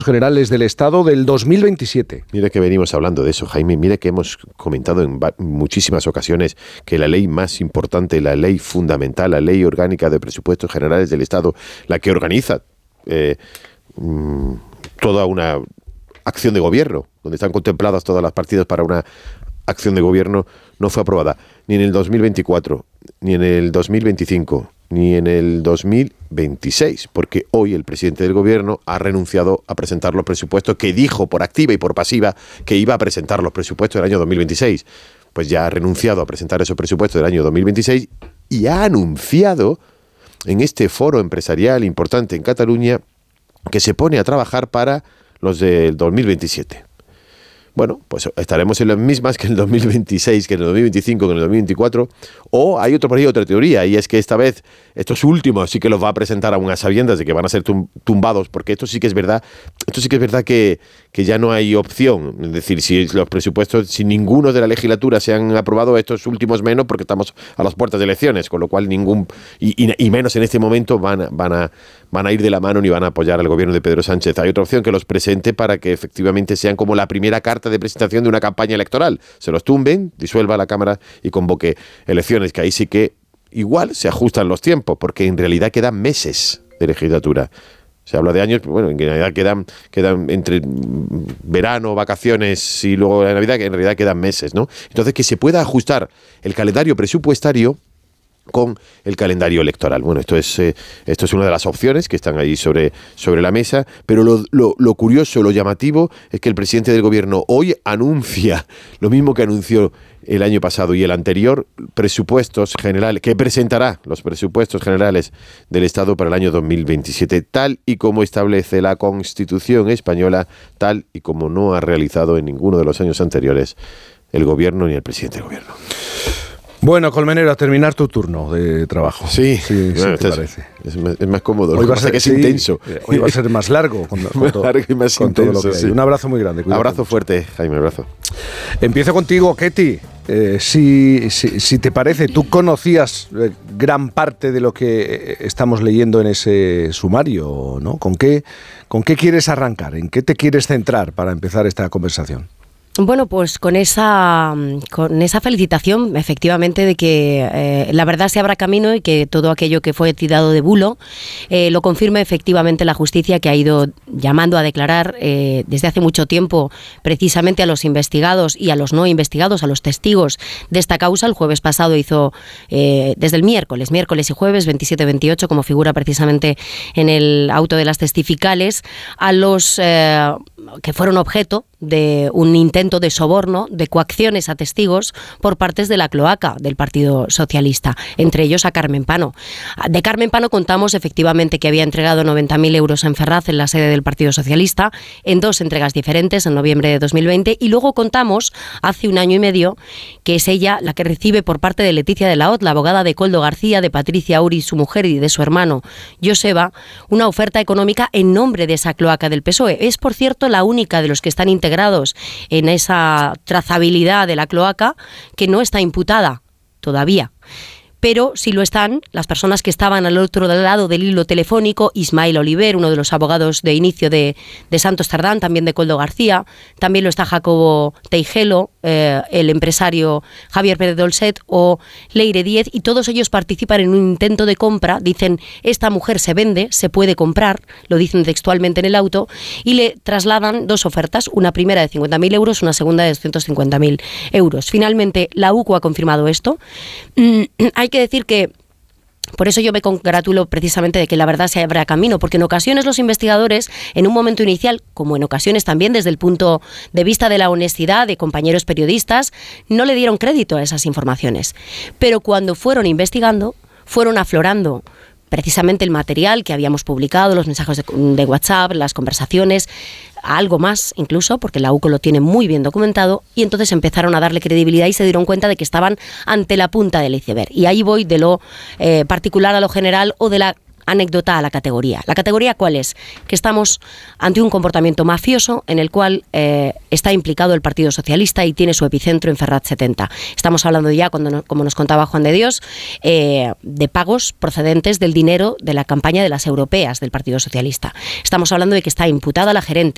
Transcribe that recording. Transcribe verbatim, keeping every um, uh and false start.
Generales del Estado del dos mil veintisiete. Mira que venimos hablando de eso, Jaime. Mira que hemos comentado en muchísimas ocasiones que la ley más importante, la ley fundamental, la ley orgánica de presupuestos generales del Estado, la que organiza eh, mmm, toda una acción de gobierno, donde están contempladas todas las partidas para una acción de gobierno, no fue aprobada ni en el dos mil veinticuatro, ni en el dos mil veinticinco, ni en el dos mil veintiséis, porque hoy el presidente del gobierno ha renunciado a presentar los presupuestos que dijo por activa y por pasiva que iba a presentar los presupuestos del año dos mil veintiséis. Pues ya ha renunciado a presentar esos presupuestos del año dos mil veintiséis y ha anunciado en este foro empresarial importante en Cataluña que se pone a trabajar para los del dos mil veintisiete. Bueno, pues estaremos en las mismas que en el dos mil veintiséis, que en el dos mil veinticinco, que en el dos mil veinticuatro, o hay otro por ahí, otra teoría, y es que esta vez estos últimos sí que los va a presentar a unas sabiendas de que van a ser tumbados, porque esto sí que es verdad, esto sí que es verdad que, que ya no hay opción. Es decir, si los presupuestos, si ninguno de la legislatura se han aprobado, estos últimos menos, porque estamos a las puertas de elecciones, con lo cual ningún, y, y, y menos en este momento, van a, van a, van a ir de la mano ni van a apoyar al gobierno de Pedro Sánchez. Hay otra opción, que los presente para que efectivamente sean como la primera carta de presentación de una campaña electoral. Se los tumben, disuelva la Cámara y convoque elecciones, que ahí sí que igual se ajustan los tiempos, porque en realidad quedan meses de legislatura. Se habla de años, pero bueno, en realidad quedan, quedan entre verano, vacaciones y luego la Navidad, que en realidad quedan meses, ¿no? Entonces, que se pueda ajustar el calendario presupuestario con el calendario electoral. Bueno, esto es eh, esto es una de las opciones que están ahí sobre, sobre la mesa, pero lo, lo, lo curioso, lo llamativo es que el presidente del gobierno hoy anuncia lo mismo que anunció el año pasado y el anterior, presupuestos generales, que presentará los presupuestos generales del Estado para el año dos mil veintisiete, tal y como establece la Constitución española, tal y como no ha realizado en ninguno de los años anteriores el gobierno ni el presidente del gobierno. Bueno, Colmenero, a terminar tu turno de trabajo. Sí, sí, bueno, sí te parece. Es, es, es más cómodo. Hoy va a ser, que es sí, intenso. Hoy va a ser más largo. Con, con más todo, largo y más con intenso. Todo lo que sí. hay. Un abrazo muy grande. Cuídate. Abrazo fuerte, Jaime, abrazo. Empiezo contigo, Ketty. Eh, si, si, si te parece, tú conocías eh, gran parte de lo que estamos leyendo en ese sumario, ¿no? ¿Con qué, con qué quieres arrancar? ¿En qué te quieres centrar para empezar esta conversación? Bueno, pues con esa con esa felicitación, efectivamente, de que eh, la verdad se abra camino y que todo aquello que fue tirado de bulo eh, lo confirme efectivamente la justicia, que ha ido llamando a declarar eh, desde hace mucho tiempo precisamente a los investigados y a los no investigados, a los testigos de esta causa. El jueves pasado hizo, eh, desde el miércoles, miércoles y jueves, veintisiete veintiocho, como figura precisamente en el auto de las testificales, a los eh, que fueron objeto de un intento de soborno, de coacciones a testigos por partes de la cloaca del Partido Socialista, entre ellos a Carmen Pano. De Carmen Pano contamos efectivamente que había entregado noventa mil euros en Ferraz, en la sede del Partido Socialista, en dos entregas diferentes, en noviembre de dos mil veinte, y luego contamos, hace un año y medio, que es ella la que recibe por parte de Leticia de la Hoz, la abogada de Koldo García, de Patricia Uri, su mujer, y de su hermano Joseba, una oferta económica en nombre de esa cloaca del P S O E. Es, por cierto, la única de los que están integrados en esa trazabilidad de la cloaca que no está imputada todavía. Pero sí lo están las personas que estaban al otro lado del hilo telefónico: Ismael Oliver, uno de los abogados de inicio de, de Santos Tardán, también de Koldo García, también lo está Jacobo Teijelo, eh, el empresario Javier Pérez Dolcet o Leire Díez, y todos ellos participan en un intento de compra. Dicen, esta mujer se vende, se puede comprar, lo dicen textualmente en el auto, y le trasladan dos ofertas, una primera de cincuenta mil euros, una segunda de doscientos cincuenta mil euros. Finalmente, la U C U ha confirmado esto. Mm, hay que decir que por eso yo me congratulo precisamente de que la verdad se abra camino, porque en ocasiones los investigadores, en un momento inicial, como en ocasiones también desde el punto de vista de la honestidad de compañeros periodistas, no le dieron crédito a esas informaciones. Pero cuando fueron investigando, fueron aflorando precisamente el material que habíamos publicado, los mensajes de, de WhatsApp, las conversaciones, algo más incluso, porque la U C O lo tiene muy bien documentado, y entonces empezaron a darle credibilidad y se dieron cuenta de que estaban ante la punta del iceberg. Y ahí voy de lo eh, particular a lo general, o de la anécdota a la categoría. ¿La categoría cuál es? Que estamos ante un comportamiento mafioso en el cual eh, está implicado el Partido Socialista y tiene su epicentro en Ferraz setenta. Estamos hablando ya, cuando no, como nos contaba Juan de Dios, eh, de pagos procedentes del dinero de la campaña de las europeas del Partido Socialista. Estamos hablando de que está imputada la gerente